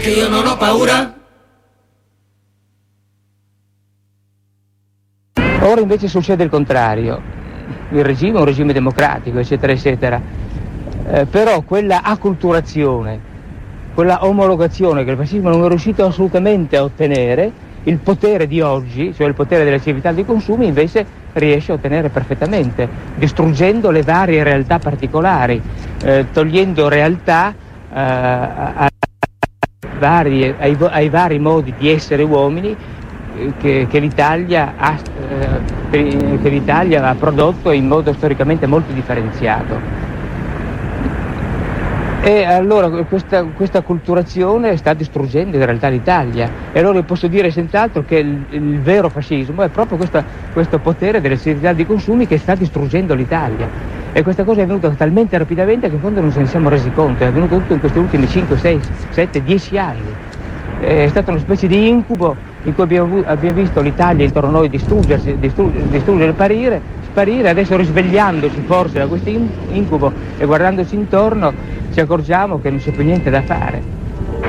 Che io non ho paura. Ora invece succede il contrario, il regime è un regime democratico, eccetera, eccetera, però quella acculturazione, quella omologazione che il fascismo non è riuscito assolutamente a ottenere, il potere di oggi, cioè il potere delle civiltà dei consumi, invece riesce a ottenere perfettamente, distruggendo le varie realtà particolari, togliendo realtà ai vari modi di essere uomini che l'Italia ha prodotto in modo storicamente molto differenziato. E allora questa acculturazione sta distruggendo in realtà l'Italia, e allora io posso dire senz'altro che il vero fascismo è proprio questo potere delle civiltà di consumi che sta distruggendo l'Italia, e questa cosa è avvenuta talmente rapidamente che in fondo non se ne siamo resi conto, è avvenuto tutto in questi ultimi 5, 6, 7, 10 anni. È stata una specie di incubo in cui abbiamo visto l'Italia intorno a noi distruggere, sparire, adesso risvegliandoci forse da questo incubo e guardandoci intorno ci accorgiamo che non c'è più niente da fare.